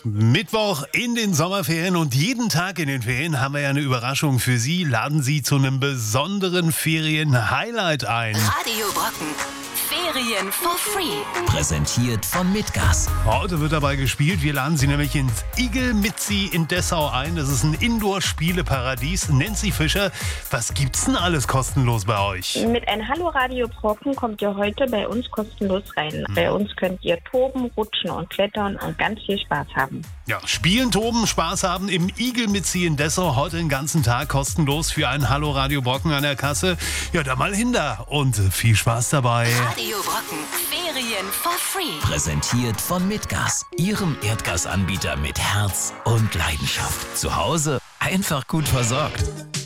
Mittwoch in den Sommerferien und jeden Tag in den Ferien haben wir ja eine Überraschung für Sie. Laden Sie zu einem besonderen Ferien-Highlight ein. Radio Brocken. Ferien for free. Präsentiert von Mitgas. Heute wird dabei gespielt. Wir laden Sie nämlich ins Igelmitzi in Dessau ein. Das ist ein Indoor-Spieleparadies. Nancy Fischer, was gibt's denn alles kostenlos bei euch? Mit ein Hallo Radio Brocken kommt ihr heute bei uns kostenlos rein. Bei uns könnt ihr toben, rutschen und klettern und ganz viel Spaß haben. Ja, spielen, toben, Spaß haben im Igelmitzi in Dessau. Heute den ganzen Tag kostenlos für ein Hallo Radio Brocken an der Kasse. Ja, da mal hin da und viel Spaß dabei. Radio Brocken. Ferien for free. Präsentiert von Mitgas. Ihrem Erdgasanbieter mit Herz und Leidenschaft. Zu Hause einfach gut versorgt.